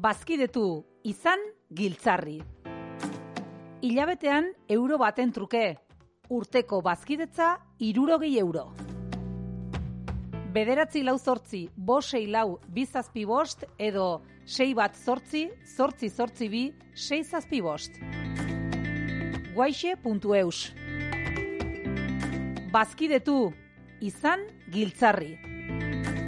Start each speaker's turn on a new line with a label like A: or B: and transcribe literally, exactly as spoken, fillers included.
A: bazkidetu izan giltzarri. Hilabetean euro baten truke, urteko bazkidetza hirurogei euro. Bederatzi lau zortzi, bost sei lau, bi zazpi bost, edo sei bat zortzi, zortzi zortzi bi, sei zazpi bost. guaixe puntu eus. Bazkidetu izan giltzarri.